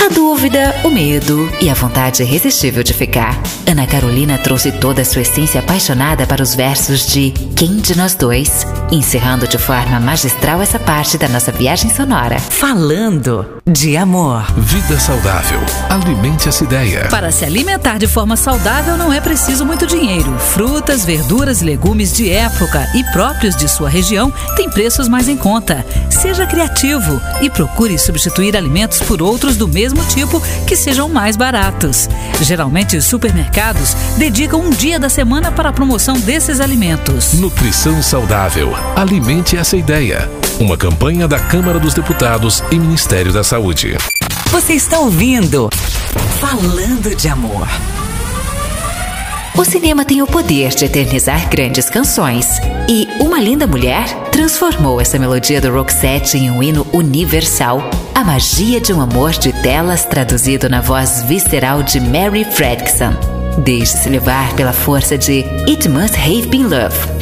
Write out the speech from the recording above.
A dúvida, o medo e a vontade irresistível de ficar. Ana Carolina trouxe toda a sua essência apaixonada para os versos de Quem de Nós Dois, encerrando de forma magistral essa parte da nossa viagem sonora. Falando de amor. Vida saudável. Alimente essa ideia. Para se alimentar de forma saudável não é preciso muito dinheiro. Frutas, verduras e legumes de época e próprios de sua região têm preços mais em conta. Seja criativo e procure substituir alimentos por outros do mesmo tipo que sejam mais baratos. Geralmente os supermercados dedicam um dia da semana para a promoção desses alimentos. Nutrição saudável. Alimente essa ideia. Uma campanha da Câmara dos Deputados e Ministério da Saúde. Você está ouvindo Falando de Amor. O cinema tem o poder de eternizar grandes canções. E Uma Linda Mulher transformou essa melodia do Roxette em um hino universal. A magia de um amor de telas traduzido na voz visceral de Mary Fredriksson. Deixe-se levar pela força de It Must Have Been Love.